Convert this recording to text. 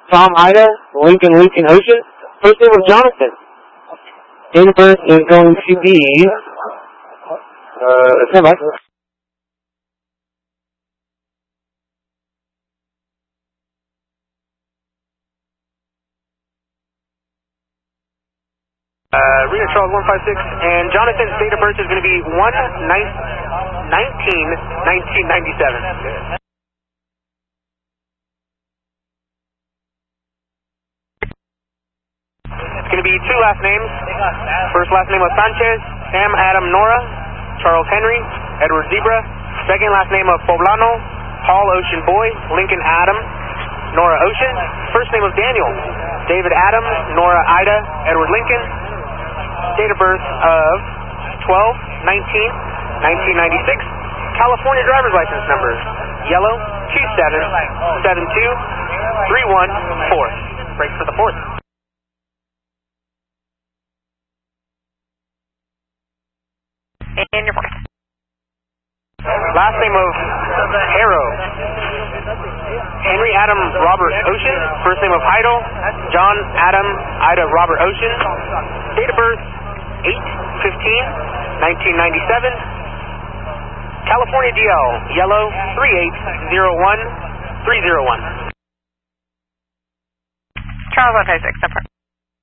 Tom, Ida, Lincoln, Ocean. First name was Jonathan. Date of birth is going to be, stand by. Rita Charles 156, and Jonathan's date of birth is going to be 1/19/1997. It's going to be two last names. First last name of Sanchez, Sam Adam Nora, Charles Henry, Edward Zebra. Second last name of Poblano, Paul Ocean Boy, Lincoln Adam, Nora Ocean. First name of Daniel, David Adam, Nora Ida, Edward Lincoln. Date of birth of 12/19/1996. California driver's license number, yellow 2772314. Break for the fourth. And your fourth. Last name of Harrow, Henry Adam Robert Ocean. First name of Heidel, John Adam Ida Robert Ocean. Date of birth 8/15/1997. California DL, yellow 3801301. Charles 156,